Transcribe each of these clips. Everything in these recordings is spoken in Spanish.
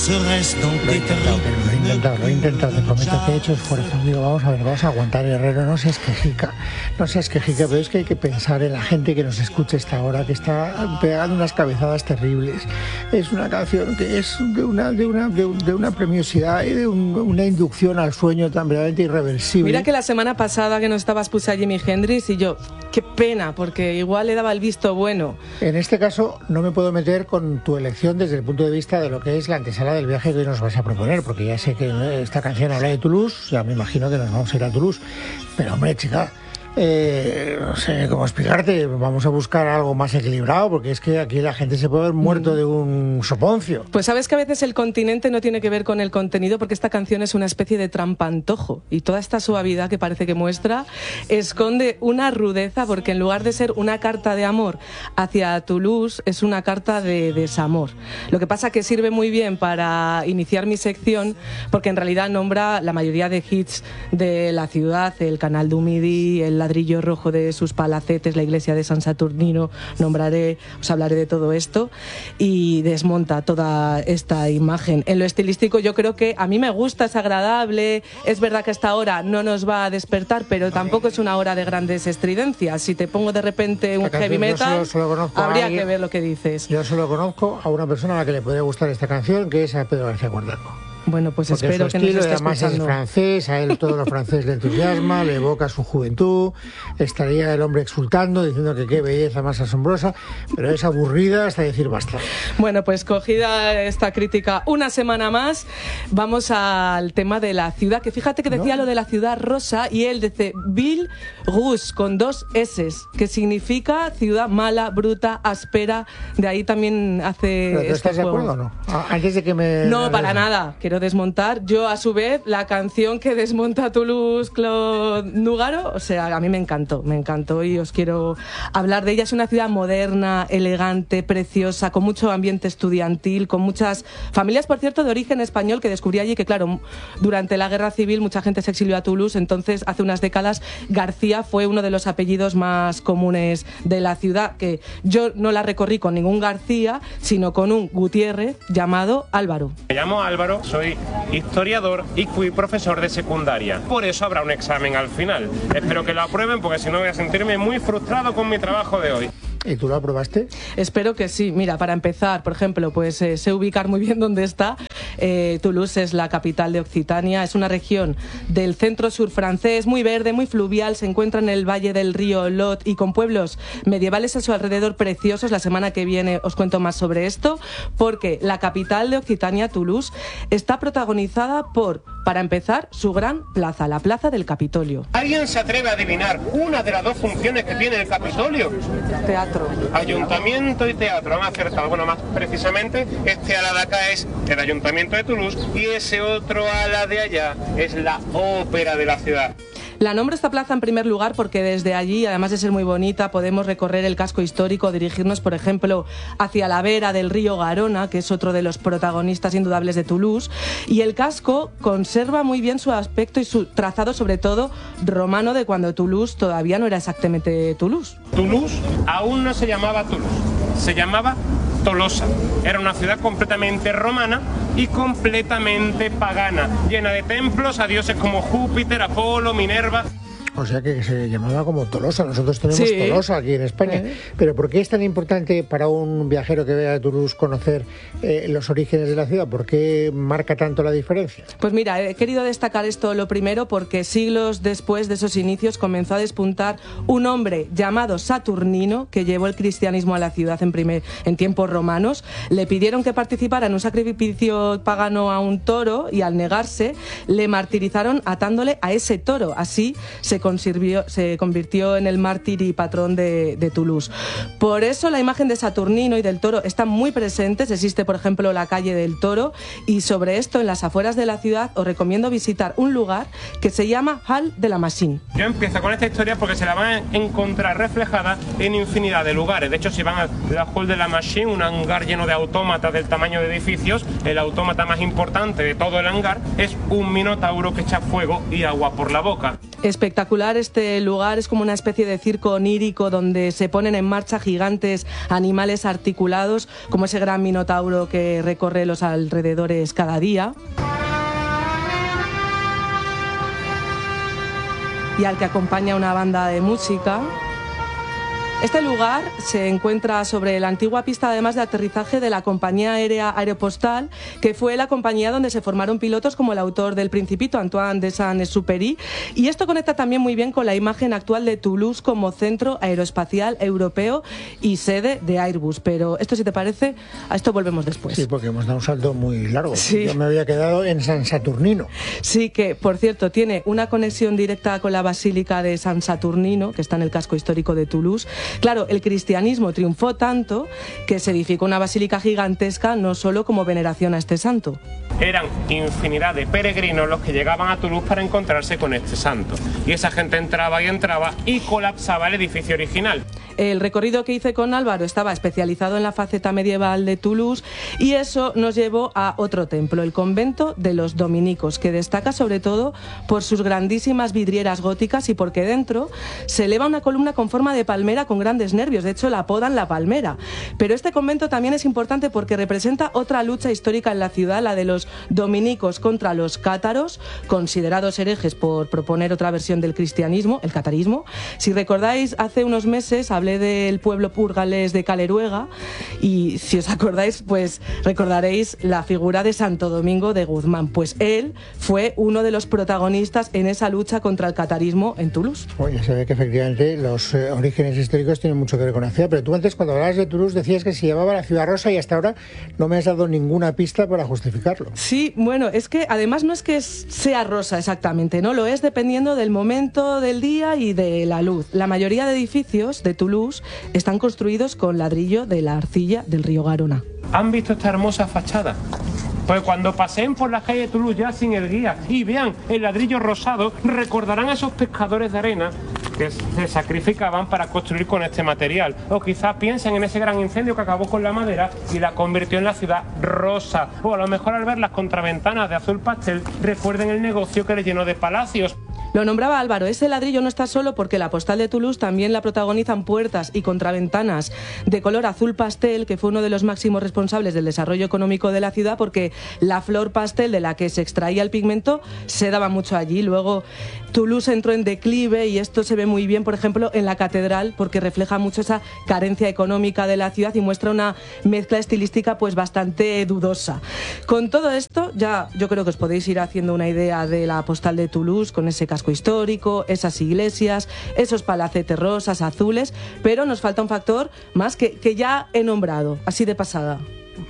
Lo he intentado, te prometo que he hecho esfuerzo. Digo, vamos a ver, vamos a aguantar, Herrero, no seas quejica, pero es que hay que pensar en la gente que nos escucha esta hora, que está pegando unas cabezadas terribles. Es una canción que es de una premiosidad y de una inducción al sueño tan verdaderamente irreversible. Mira que la semana pasada que nos estabas puse a Jimi Hendrix y yo, qué pena, porque igual le daba el visto bueno. En este caso no me puedo meter con tu elección desde el punto de vista de lo que es la antesala del viaje que hoy nos vas a proponer, porque ya sé que esta canción habla de Toulouse, ya me imagino que nos vamos a ir a Toulouse, pero hombre, chica, no sé cómo explicarte, vamos a buscar algo más equilibrado, porque es que aquí la gente se puede haber muerto de un soponcio. Pues sabes que a veces el continente no tiene que ver con el contenido, porque esta canción es una especie de trampantojo, y toda esta suavidad que parece que muestra esconde una rudeza, porque en lugar de ser una carta de amor hacia Toulouse, es una carta de desamor. Lo que pasa que sirve muy bien para iniciar mi sección, porque en realidad nombra la mayoría de hits de la ciudad, el Canal du Midi, el ladrillo rojo de sus palacetes, la iglesia de San Saturnino, os hablaré de todo esto, y desmonta toda esta imagen. En lo estilístico yo creo que a mí me gusta, es agradable, es verdad que esta hora no nos va a despertar, pero tampoco es una hora de grandes estridencias. Si te pongo de repente un heavy metal, habría que ver lo que dices. Yo solo conozco a una persona a la que le puede gustar esta canción, que es a Pedro García Cuerdango. Bueno, pues porque espero su que nos estilo esté además escuchando. Es francés, a él todo lo francés le entusiasma, le evoca su juventud, estaría el hombre exultando, diciendo que qué belleza más asombrosa, pero es aburrida hasta decir basta. Bueno, pues cogida esta crítica una semana más, vamos al tema de la ciudad, que fíjate que decía lo de la ciudad rosa, y él dice Ville Rouge, con 2 S, que significa ciudad mala, bruta, áspera, de ahí también hace... ¿Pero tú estás de acuerdo o no? Antes de que me... No, para nada, quiero desmontar. Yo, a su vez, la canción que desmonta Toulouse, Claude Nougaro, o sea, a mí me encantó y os quiero hablar de ella. Es una ciudad moderna, elegante, preciosa, con mucho ambiente estudiantil, con muchas familias, por cierto, de origen español, que descubrí allí que, claro, durante la Guerra Civil mucha gente se exilió a Toulouse, entonces hace unas décadas García fue uno de los apellidos más comunes de la ciudad, que yo no la recorrí con ningún García, sino con un Gutiérrez llamado Álvaro. Me llamo Álvaro, soy historiador y fui profesor de secundaria. Por eso habrá un examen al final. Espero que lo aprueben, porque si no voy a sentirme muy frustrado con mi trabajo de hoy. ¿Y tú lo aprobaste? Espero que sí. Mira, para empezar, por ejemplo, pues sé ubicar muy bien dónde está. Toulouse es la capital de Occitania, es una región del centro-sur francés, muy verde, muy fluvial, se encuentra en el valle del río Lot y con pueblos medievales a su alrededor preciosos. La semana que viene os cuento más sobre esto, porque la capital de Occitania, Toulouse, está protagonizada por, para empezar, su gran plaza, la Plaza del Capitolio. ¿Alguien se atreve a adivinar una de las 2 funciones que tiene el Capitolio? Teatro. Ayuntamiento y teatro, han acertado. Bueno, más precisamente, este ala de acá es el Ayuntamiento de Toulouse y ese otro ala de allá es la ópera de la ciudad. La nombro esta plaza en primer lugar porque desde allí, además de ser muy bonita, podemos recorrer el casco histórico, dirigirnos, por ejemplo, hacia la vera del río Garona, que es otro de los protagonistas indudables de Toulouse, y el casco conserva muy bien su aspecto y su trazado, sobre todo romano, de cuando Toulouse todavía no era exactamente Toulouse. Toulouse aún no se llamaba Toulouse, se llamaba Tolosa. Era una ciudad completamente romana y completamente pagana, llena de templos a dioses como Júpiter, Apolo, Minerva. O sea que se llamaba como Tolosa. Nosotros tenemos Tolosa aquí en España. Pero ¿por qué es tan importante para un viajero que vea a Toulouse conocer los orígenes de la ciudad? ¿Por qué marca tanto la diferencia? Pues mira, he querido destacar esto lo primero porque siglos después de esos inicios comenzó a despuntar un hombre llamado Saturnino, que llevó el cristianismo a la ciudad en tiempos romanos. Le pidieron que participara en un sacrificio pagano a un toro y al negarse le martirizaron atándole a ese toro. Así se convirtió en el mártir y patrón de Toulouse. Por eso la imagen de Saturnino y del toro están muy presentes. Existe, por ejemplo, la calle del Toro, y sobre esto, en las afueras de la ciudad, os recomiendo visitar un lugar que se llama Hall de la Machine. Yo empiezo con esta historia porque se la van a encontrar reflejada en infinidad de lugares. De hecho, si van a la Hall de la Machine, un hangar lleno de autómatas del tamaño de edificios, el autómata más importante de todo el hangar es un minotauro que echa fuego y agua por la boca. Espectacular este lugar, es como una especie de circo onírico donde se ponen en marcha gigantes animales articulados, como ese gran minotauro que recorre los alrededores cada día. Y al que acompaña una banda de música. Este lugar se encuentra sobre la antigua pista además de aterrizaje de la compañía aérea Aeropostal, que fue la compañía donde se formaron pilotos como el autor del Principito, Antoine de Saint-Exupéry, y esto conecta también muy bien con la imagen actual de Toulouse como centro aeroespacial europeo y sede de Airbus. Pero esto, si te parece, a esto volvemos después. Sí, porque hemos dado un salto muy largo. Sí. Yo me había quedado en San Saturnino. Sí, que por cierto tiene una conexión directa con la Basílica de San Saturnino, que está en el casco histórico de Toulouse. Claro, el cristianismo triunfó tanto que se edificó una basílica gigantesca no solo como veneración a este santo. Eran infinidad de peregrinos los que llegaban a Toulouse para encontrarse con este santo. Y esa gente entraba y colapsaba el edificio original. El recorrido que hice con Álvaro estaba especializado en la faceta medieval de Toulouse y eso nos llevó a otro templo, el convento de los dominicos, que destaca sobre todo por sus grandísimas vidrieras góticas y porque dentro se eleva una columna con forma de palmera con grandes nervios, de hecho la apodan la palmera. Pero este convento también es importante porque representa otra lucha histórica en la ciudad, la de los dominicos contra los cátaros, considerados herejes por proponer otra versión del cristianismo, el catarismo. Si recordáis, hace unos meses hablé del pueblo burgalés de Caleruega y si os acordáis, pues recordaréis la figura de Santo Domingo de Guzmán. Pues él fue uno de los protagonistas en esa lucha contra el catarismo en Toulouse. Oye, se ve que efectivamente los orígenes históricos tienen mucho que ver con la ciudad, pero tú antes cuando hablabas de Toulouse decías que se llamaba la ciudad rosa y hasta ahora no me has dado ninguna pista para justificarlo. Sí, bueno, es que además no es que sea rosa exactamente, no lo es dependiendo del momento del día y de la luz. La mayoría de edificios de Toulouse están construidos con ladrillo de la arcilla del río Garona. ¿Han visto esta hermosa fachada? Pues cuando paseen por las calles de Toulouse ya sin el guía y vean el ladrillo rosado, recordarán a esos pescadores de arena que se sacrificaban para construir con este material. O quizás piensen en ese gran incendio que acabó con la madera y la convirtió en la ciudad rosa. O a lo mejor al ver las contraventanas de azul pastel recuerden el negocio que les llenó de palacios. Lo nombraba Álvaro, ese ladrillo no está solo porque la postal de Toulouse también la protagonizan puertas y contraventanas de color azul pastel, que fue uno de los máximos responsables del desarrollo económico de la ciudad, porque la flor pastel de la que se extraía el pigmento se daba mucho allí. Luego Toulouse entró en declive y esto se ve muy bien, por ejemplo, en la catedral, porque refleja mucho esa carencia económica de la ciudad y muestra una mezcla estilística pues bastante dudosa. Con todo esto, ya yo creo que os podéis ir haciendo una idea de la postal de Toulouse, con ese casco histórico, esas iglesias, esos palacetes rosas, azules, pero nos falta un factor más que ya he nombrado, así de pasada.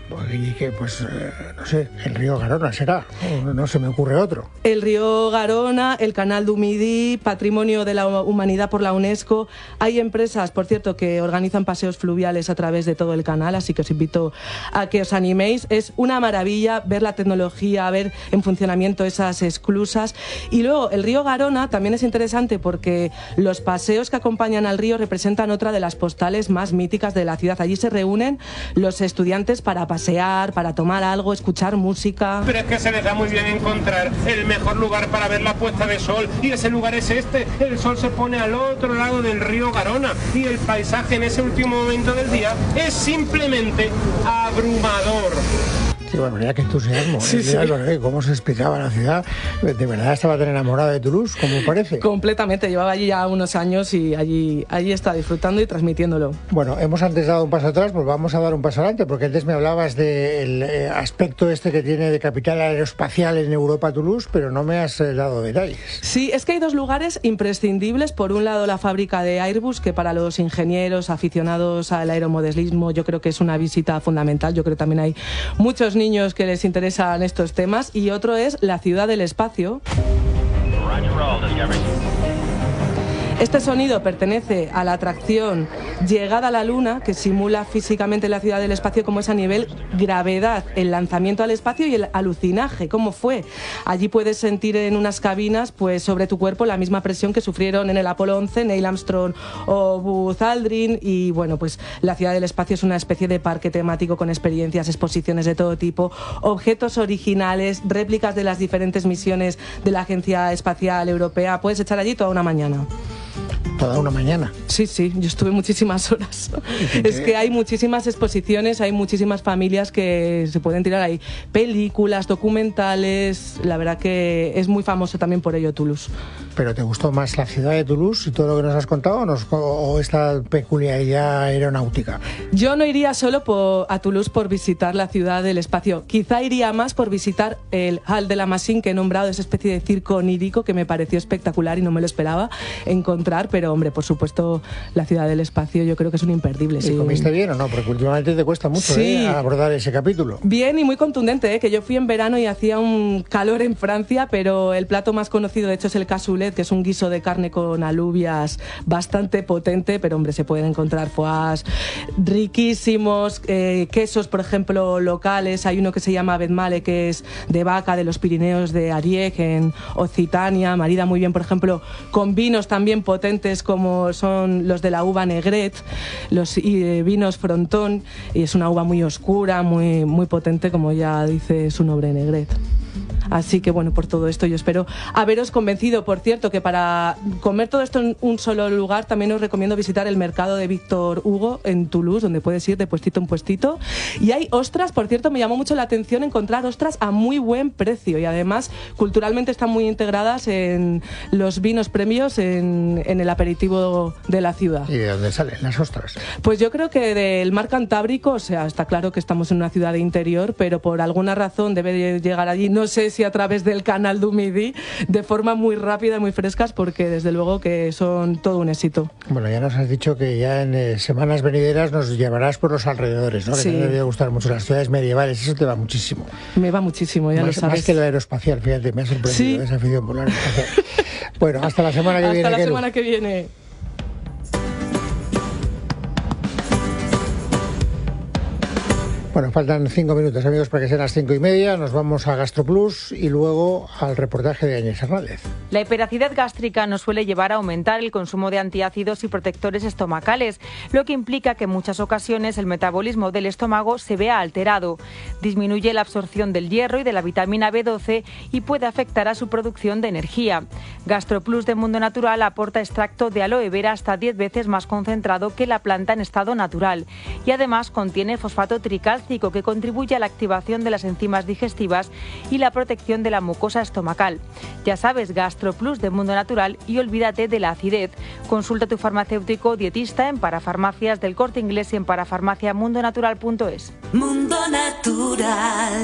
Y que, pues, no sé, el río Garona será, no se me ocurre otro. El río Garona, el canal du Midi, patrimonio de la humanidad por la UNESCO. Hay empresas, por cierto, que organizan paseos fluviales a través de todo el canal, así que os invito a que os animéis. Es una maravilla ver la tecnología, ver en funcionamiento esas esclusas. Y luego, el río Garona también es interesante porque los paseos que acompañan al río representan otra de las postales más míticas de la ciudad. Allí se reúnen los estudiantes para pasear, para tomar algo, escuchar música. Pero es que se les da muy bien encontrar el mejor lugar para ver la puesta de sol y ese lugar es este. El sol se pone al otro lado del río Garona y el paisaje en ese último momento del día es simplemente abrumador. Qué barbaridad, qué entusiasmo. Sí, sí. Cómo se explicaba la ciudad. De verdad estaba tan enamorada de Toulouse, como parece. Completamente, llevaba allí ya unos años y allí está disfrutando y transmitiéndolo. Bueno, hemos antes dado un paso atrás, pues vamos a dar un paso adelante, porque antes me hablabas del aspecto este que tiene de capital aeroespacial en Europa, Toulouse, pero no me has dado detalles. Sí, es que hay dos lugares imprescindibles. Por un lado, la fábrica de Airbus, que para los ingenieros aficionados al aeromodelismo yo creo que es una visita fundamental. Yo creo que también hay muchos niños que les interesan estos temas. Y otro es la ciudad del espacio. Este sonido pertenece a la atracción Llegada a la Luna, que simula físicamente la ciudad del espacio como es a nivel gravedad, el lanzamiento al espacio y el alucinaje, cómo fue. Allí puedes sentir en unas cabinas pues sobre tu cuerpo la misma presión que sufrieron en el Apolo 11 Neil Armstrong o Buzz Aldrin. Y bueno, pues la ciudad del espacio es una especie de parque temático con experiencias, exposiciones de todo tipo, objetos originales, réplicas de las diferentes misiones de la Agencia Espacial Europea. Puedes echar allí toda una mañana. Toda una mañana. Sí, yo estuve muchísimas horas. Es que hay muchísimas exposiciones, hay muchísimas familias que se pueden tirar ahí. Películas, documentales, la verdad que es muy famoso también por ello Toulouse. ¿Pero te gustó más la ciudad de Toulouse y todo lo que nos has contado o esta peculiaridad aeronáutica? Yo no iría solo a Toulouse por visitar la ciudad del espacio. Quizá iría más por visitar el Hall de la Machine, que he nombrado, esa especie de circo onírico que me pareció espectacular y no me lo esperaba encontrar, pero hombre, por supuesto, la ciudad del espacio yo creo que es un imperdible. ¿Y comiste bien o no? Porque últimamente te cuesta mucho abordar ese capítulo. Bien y muy contundente, que yo fui en verano y hacía un calor en Francia, pero el plato más conocido de hecho es el cassoulet, que es un guiso de carne con alubias bastante potente, pero hombre, se pueden encontrar foies riquísimos, quesos, por ejemplo, locales. Hay uno que se llama Bedmale, que es de vaca de los Pirineos de Ariège, en Occitania, marida muy bien, por ejemplo, con vinos también potentes como son los de la uva Negret, los vinos Fronton, y es una uva muy oscura, muy, muy potente, como ya dice su nombre, Negret. Así que bueno, por todo esto yo espero haberos convencido. Por cierto, que para comer todo esto en un solo lugar también os recomiendo visitar el mercado de Víctor Hugo en Toulouse, donde puedes ir de puestito en puestito. Y hay ostras, por cierto, me llamó mucho la atención encontrar ostras a muy buen precio y además culturalmente están muy integradas en los vinos premios en el aperitivo de la ciudad. ¿Y de dónde salen las ostras? Pues yo creo que del mar Cantábrico, o sea, está claro que estamos en una ciudad de interior, pero por alguna razón debe de llegar allí, no sé si a través del canal du Midi, de forma muy rápida, muy frescas, porque desde luego que son todo un éxito. Bueno, ya nos has dicho que ya en semanas venideras nos llevarás por los alrededores, ¿no? Sí. Que te debe gustar mucho las ciudades medievales, eso te va muchísimo. Me va muchísimo, ya lo sabes. Más que lo aeroespacial, fíjate, me ha sorprendido esa afición por lo aeroespacial. Bueno, hasta la semana que viene. Hasta la semana que viene. Bueno, faltan 5 minutos, amigos, para que sean las 5:30. Nos vamos a GastroPlus y luego al reportaje de Áñez Hernández. La hiperacidez gástrica nos suele llevar a aumentar el consumo de antiácidos y protectores estomacales, lo que implica que en muchas ocasiones el metabolismo del estómago se vea alterado. Disminuye la absorción del hierro y de la vitamina B12 y puede afectar a su producción de energía. GastroPlus de Mundo Natural aporta extracto de aloe vera hasta 10 veces más concentrado que la planta en estado natural y además contiene fosfato tricálcico, que contribuye a la activación de las enzimas digestivas y la protección de la mucosa estomacal. Ya sabes, GastroPlus de Mundo Natural y olvídate de la acidez. Consulta a tu farmacéutico dietista en Parafarmacias del Corte Inglés y en parafarmaciamundonatural.es. Mundo Natural.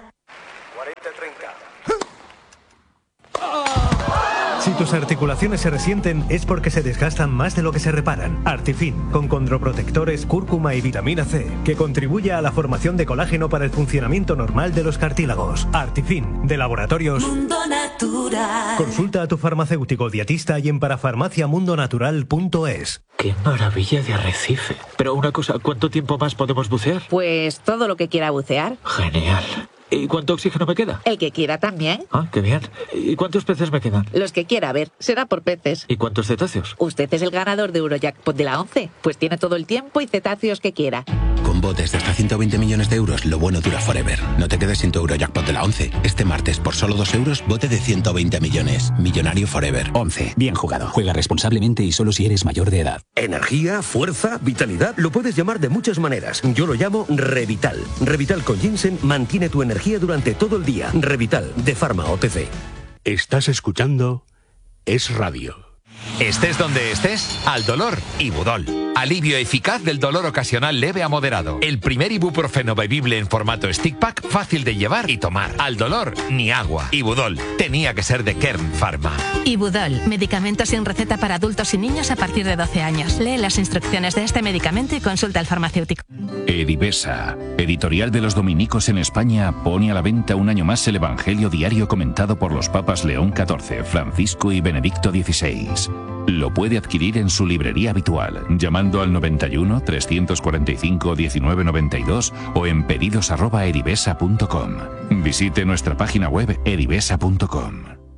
40-30. Si tus articulaciones se resienten es porque se desgastan más de lo que se reparan. Artifin, con condroprotectores, cúrcuma y vitamina C, que contribuye a la formación de colágeno para el funcionamiento normal de los cartílagos. Artifin, de Laboratorios Mundo Natural. Consulta a tu farmacéutico dietista y en parafarmaciamundonatural.es. ¡Qué maravilla de arrecife! Pero una cosa, ¿cuánto tiempo más podemos bucear? Pues todo lo que quiera bucear. Genial. ¿Y cuánto oxígeno me queda? El que quiera también. Ah, qué bien. ¿Y cuántos peces me quedan? Los que quiera, a ver, será por peces. ¿Y cuántos cetáceos? Usted es el ganador de Eurojackpot de la 11, pues tiene todo el tiempo y cetáceos que quiera. Con botes de hasta 120 millones de euros, lo bueno dura forever. No te quedes sin tu Eurojackpot de la 11. Este martes, por solo 2 euros, bote de 120 millones. Millonario forever. 11. Bien jugado. Juega responsablemente y solo si eres mayor de edad. Energía, fuerza, vitalidad, lo puedes llamar de muchas maneras. Yo lo llamo Revital. Revital con ginseng mantiene tu energía durante todo el día. Revital, de Pharma OTC. Estás escuchando Es Radio. Estés donde estés, al dolor, Ibudol. Alivio eficaz del dolor ocasional leve a moderado. El primer ibuprofeno bebible en formato stick pack, fácil de llevar y tomar. Al dolor, ni agua. Ibudol, tenía que ser de Kern Pharma. Ibudol, medicamento sin receta para adultos y niños a partir de 12 años. Lee las instrucciones de este medicamento y consulta al farmacéutico. Edivesa, editorial de los dominicos en España, pone a la venta un año más el Evangelio diario comentado por los papas León XIV, Francisco y Benedicto XVI. Lo puede adquirir en su librería habitual, llamando al 91 345 1992 o en pedidos@edivesa.com. Visite nuestra página web edivesa.com.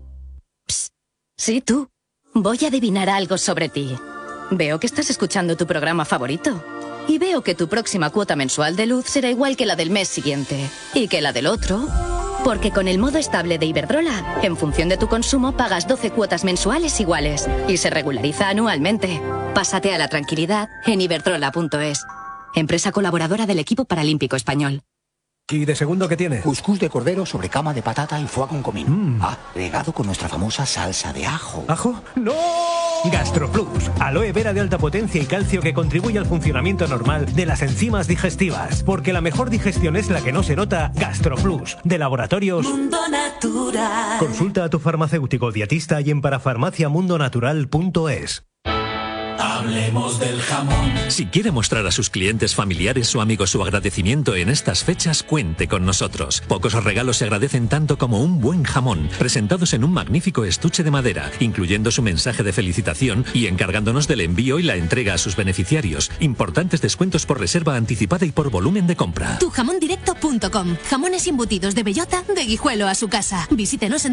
Sí, tú. Voy a adivinar algo sobre ti. Veo que estás escuchando tu programa favorito. Y veo que tu próxima cuota mensual de luz será igual que la del mes siguiente. Y que la del otro. Porque con el modo estable de Iberdrola, en función de tu consumo, pagas 12 cuotas mensuales iguales. Y se regulariza anualmente. Pásate a la tranquilidad en iberdrola.es. Empresa colaboradora del equipo paralímpico español. ¿Y de segundo qué tiene? Cuscús de cordero sobre cama de patata y foie con comino. Regado con nuestra famosa salsa de ajo. ¿Ajo? ¡No! GastroPlus, aloe vera de alta potencia y calcio que contribuye al funcionamiento normal de las enzimas digestivas. Porque la mejor digestión es la que no se nota. GastroPlus, de Laboratorios Mundo Natural. Consulta a tu farmacéutico dietista y en parafarmaciamundonatural.es. Hablemos del jamón. Si quiere mostrar a sus clientes, familiares o amigos su agradecimiento en estas fechas, cuente con nosotros. Pocos regalos se agradecen tanto como un buen jamón, presentados en un magnífico estuche de madera, incluyendo su mensaje de felicitación y encargándonos del envío y la entrega a sus beneficiarios. Importantes descuentos por reserva anticipada y por volumen de compra. Tujamondirecto.com. Jamones embutidos de bellota, de Guijuelo a su casa. Visítenos en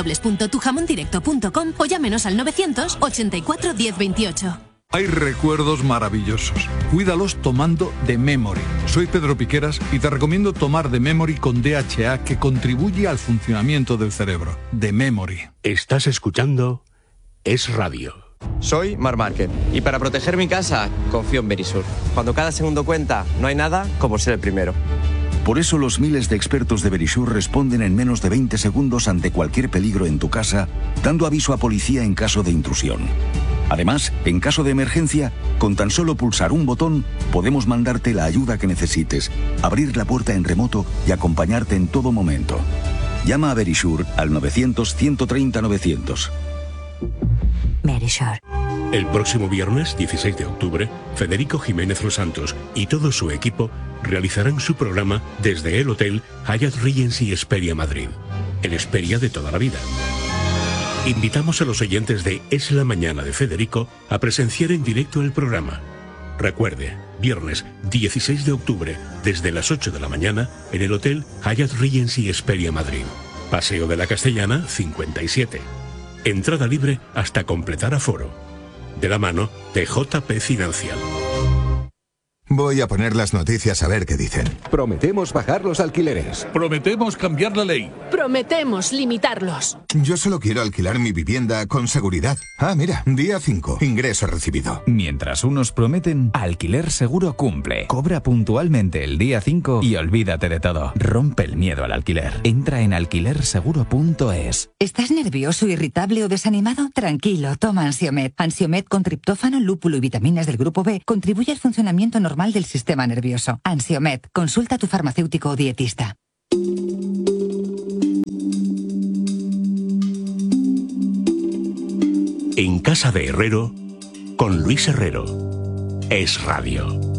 www.tujamondirecto.com o llámenos al 984 1028. Hay recuerdos maravillosos. Cuídalos tomando The Memory. Soy Pedro Piqueras y te recomiendo tomar The Memory con DHA, que contribuye al funcionamiento del cerebro. The Memory. Estás escuchando Es Radio. Soy Marc Márquez y para proteger mi casa confío en Verisur. Cuando cada segundo cuenta, no hay nada como ser el primero. Por eso los miles de expertos de Verisur responden en menos de 20 segundos ante cualquier peligro en tu casa, dando aviso a policía en caso de intrusión. Además, en caso de emergencia, con tan solo pulsar un botón, podemos mandarte la ayuda que necesites, abrir la puerta en remoto y acompañarte en todo momento. Llama a Verisur al 900-130-900. Verisur. El próximo viernes, 16 de octubre, Federico Jiménez Los Santos y todo su equipo realizarán su programa desde el Hotel Hyatt Regency Hesperia Madrid, el Hesperia de toda la vida. Invitamos a los oyentes de Es la Mañana de Federico a presenciar en directo el programa. Recuerde, viernes 16 de octubre, desde las 8 de la mañana, en el Hotel Hyatt Regency Hesperia Madrid. Paseo de la Castellana, 57. Entrada libre hasta completar aforo. De la mano de JP Financial. Voy a poner las noticias a ver qué dicen. Prometemos bajar los alquileres. Prometemos cambiar la ley. Prometemos limitarlos. Yo solo quiero alquilar mi vivienda con seguridad. Ah, mira, día 5, ingreso recibido. Mientras unos prometen, Alquiler Seguro cumple. Cobra puntualmente el día 5 y olvídate de todo. Rompe el miedo al alquiler. Entra en alquilerseguro.es. ¿Estás nervioso, irritable o desanimado? Tranquilo, toma Ansiomed. Ansiomed con triptófano, lúpulo y vitaminas del grupo B contribuye al funcionamiento normal del sistema nervioso. Ansiomed, consulta a tu farmacéutico o dietista. En casa de Herrero, con Luis Herrero. Es Radio.